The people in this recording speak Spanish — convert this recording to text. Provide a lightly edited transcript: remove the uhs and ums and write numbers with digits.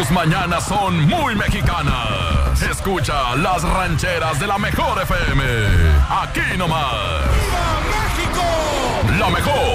Tus mañanas son muy mexicanas. Escucha las rancheras de la mejor FM. Aquí nomás. ¡Viva México! La mejor.